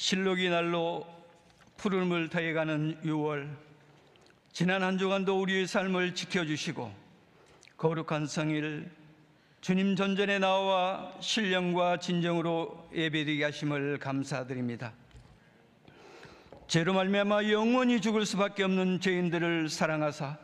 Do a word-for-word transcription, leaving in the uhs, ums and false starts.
실록이 날로 푸름을 더해가는 유월, 지난 한 주간도 우리의 삶을 지켜주시고 거룩한 성일 주님 전전에 나와 신령과 진정으로 예배드리게 하심을 감사드립니다. 죄로 말미암아 영원히 죽을 수밖에 없는 죄인들을 사랑하사